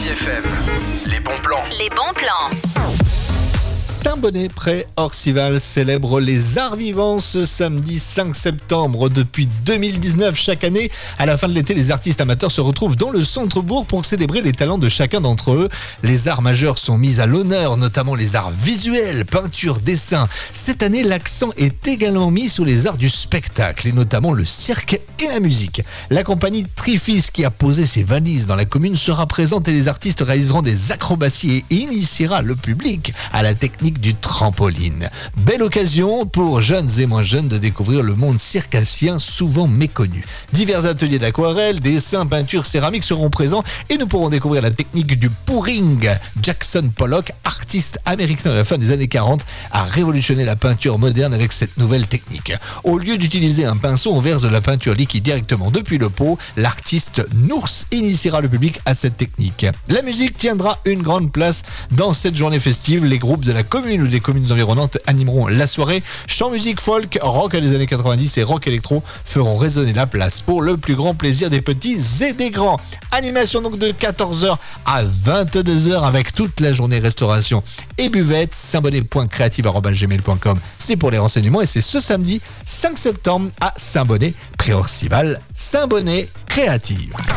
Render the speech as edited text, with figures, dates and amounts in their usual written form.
FM. Les bons plans. Les bons plans. Saint-Bonnet près Orcival célèbre les arts vivants ce samedi 5 septembre. Depuis 2019, chaque année, à la fin de l'été, les artistes amateurs se retrouvent dans le centre-bourg pour célébrer les talents de chacun d'entre eux. Les arts majeurs sont mis à l'honneur, notamment les arts visuels, peinture, dessin. Cette année, l'accent est également mis sur les arts du spectacle et notamment le cirque et la musique. La compagnie Trifis, qui a posé ses valises dans la commune, sera présente et les artistes réaliseront des acrobaties et initiera le public à la technique du trampoline. Belle occasion pour jeunes et moins jeunes de découvrir le monde circassien souvent méconnu. Divers ateliers d'aquarelle, dessins, peintures, céramiques seront présents et nous pourrons découvrir la technique du pouring. Jackson Pollock, artiste américain de la fin des années 40, a révolutionné la peinture moderne avec cette nouvelle technique. Au lieu d'utiliser un pinceau, on verse de la peinture liquide directement depuis le pot. L'artiste Nours initiera le public à cette technique. La musique tiendra une grande place dans cette journée festive. Les groupes de la commune ou des communes environnantes animeront la soirée. Chant, musique, folk, rock des années 90 et rock électro feront résonner la place pour le plus grand plaisir des petits et des grands. Animation donc de 14h à 22h avec toute la journée restauration et buvette. saintbonnet.creative@gmail.com, c'est pour les renseignements et c'est ce samedi 5 septembre à Saint-Bonnet, pré Orcival. Saint-Bonnet Créative.